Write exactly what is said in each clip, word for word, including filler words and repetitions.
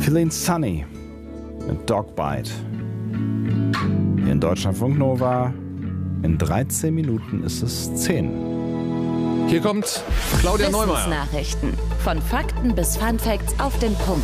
Feeling Sunny mit Dogbite. Hier in Deutschlandfunk Nova. In dreizehn Minuten ist es zehn. Hier kommt Claudia Neumeier. Nachrichten. Von Fakten bis Fun Facts auf den Punkt.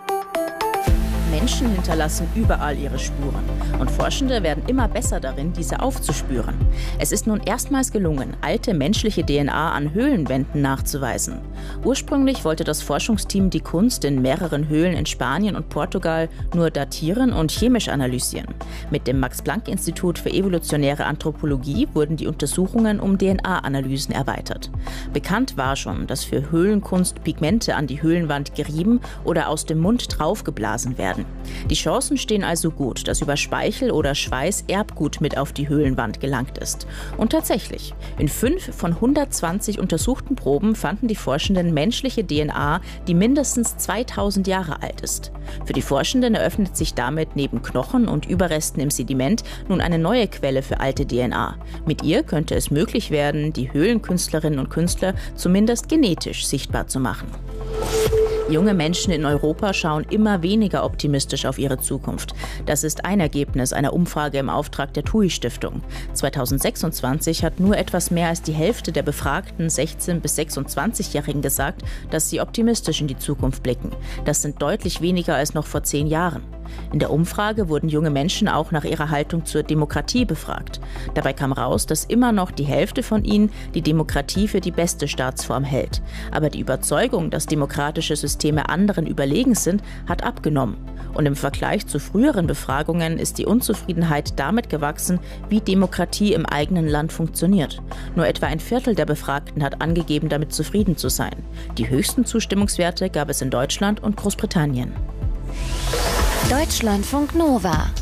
Menschen hinterlassen überall ihre Spuren. Und Forschende werden immer besser darin, diese aufzuspüren. Es ist nun erstmals gelungen, alte menschliche D N A an Höhlenwänden nachzuweisen. Ursprünglich wollte das Forschungsteam die Kunst in mehreren Höhlen in Spanien und Portugal nur datieren und chemisch analysieren. Mit dem Max-Planck-Institut für evolutionäre Anthropologie wurden die Untersuchungen um D N A-Analysen erweitert. Bekannt war schon, dass für Höhlenkunst Pigmente an die Höhlenwand gerieben oder aus dem Mund draufgeblasen werden. Die Chancen stehen also gut, dass über Speichel oder Schweiß Erbgut mit auf die Höhlenwand gelangt ist. Und tatsächlich, in fünf von hundertzwanzig untersuchten Proben fanden die Forschenden menschliche D N A, die mindestens zweitausend Jahre alt ist. Für die Forschenden eröffnet sich damit neben Knochen und Überresten im Sediment nun eine neue Quelle für alte D N A. Mit ihr könnte es möglich werden, die Höhlenkünstlerinnen und Künstler zumindest genetisch sichtbar zu machen. Junge Menschen in Europa schauen immer weniger optimistisch auf ihre Zukunft. Das ist ein Ergebnis einer Umfrage im Auftrag der T U I-Stiftung. zweitausendsechsundzwanzig hat nur etwas mehr als die Hälfte der befragten sechzehn- bis sechsundzwanzigjährigen gesagt, dass sie optimistisch in die Zukunft blicken. Das sind deutlich weniger als noch vor zehn Jahren. In der Umfrage wurden junge Menschen auch nach ihrer Haltung zur Demokratie befragt. Dabei kam raus, dass immer noch die Hälfte von ihnen die Demokratie für die beste Staatsform hält. Aber die Überzeugung, dass demokratische Systeme anderen überlegen sind, hat abgenommen. Und im Vergleich zu früheren Befragungen ist die Unzufriedenheit damit gewachsen, wie Demokratie im eigenen Land funktioniert. Nur etwa ein Viertel der Befragten hat angegeben, damit zufrieden zu sein. Die höchsten Zustimmungswerte gab es in Deutschland und Großbritannien. Deutschlandfunk Nova